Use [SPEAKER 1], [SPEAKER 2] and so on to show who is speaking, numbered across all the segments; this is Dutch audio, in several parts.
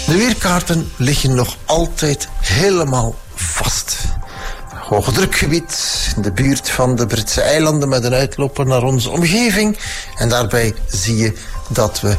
[SPEAKER 1] De weerkaarten liggen nog altijd helemaal vast. Hoge drukgebied in de buurt van de Britse eilanden met een uitloper naar onze omgeving. En daarbij zie je dat we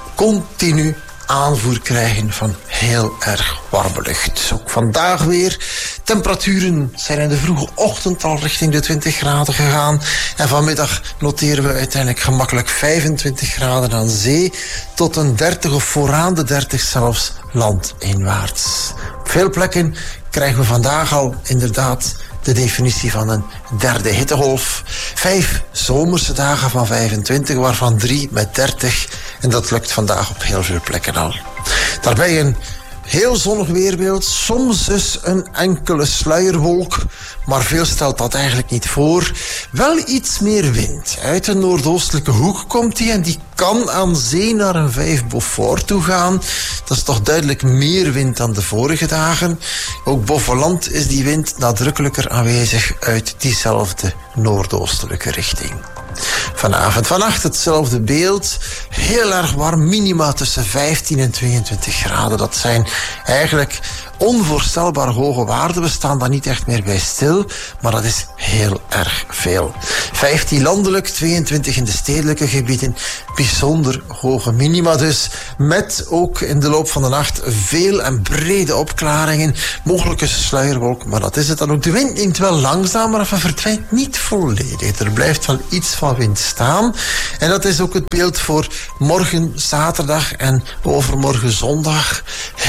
[SPEAKER 1] continu aanvoer krijgen van heel erg warme lucht. Ook vandaag weer. Temperaturen zijn in de vroege ochtend al richting de 20 graden gegaan. En vanmiddag noteren we uiteindelijk gemakkelijk 25 graden aan zee. Tot een 30 of vooraan de 30 zelfs landinwaarts. Op veel plekken krijgen we vandaag al inderdaad de definitie van een derde hittegolf. 5 zomerse dagen van 25, waarvan 3 met 30. En dat lukt vandaag op heel veel plekken al. Daarbij een heel zonnig weerbeeld, soms dus een enkele sluierwolk, maar veel stelt dat eigenlijk niet voor. Wel iets meer wind. Uit de noordoostelijke hoek komt die en die kan aan zee naar een 5 Beaufort toe gaan. Dat is toch duidelijk meer wind dan de vorige dagen. Ook boven land is die wind nadrukkelijker aanwezig uit diezelfde noordoostelijke richting. Vanavond, vannacht hetzelfde beeld. Heel erg warm, minima tussen 15 en 22 graden. Dat zijn eigenlijk onvoorstelbaar hoge waarden. We staan daar niet echt meer bij stil, maar dat is heel erg veel. 15 landelijk, 22 in de stedelijke gebieden. Bijzonder hoge minima dus. Met ook in de loop van de nacht veel en brede opklaringen. Mogelijke sluierwolk, maar dat is het dan ook. De wind neemt wel langzamer af en verdwijnt niet volledig. Er blijft wel iets van wind staan. En dat is ook het beeld voor morgen zaterdag en overmorgen zondag.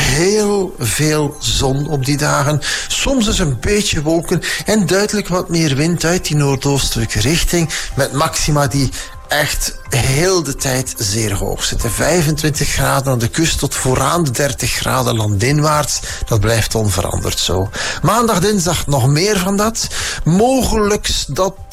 [SPEAKER 1] Heel veel zon op die dagen. Soms dus een beetje wolken en duidelijk wat meer wind uit die noordoostelijke richting. Met maxima die echt heel de tijd zeer hoog zitten. 25 graden aan de kust tot vooraan de 30 graden landinwaarts. Dat blijft onveranderd zo. Maandag, dinsdag nog meer van dat. Mogelijk dat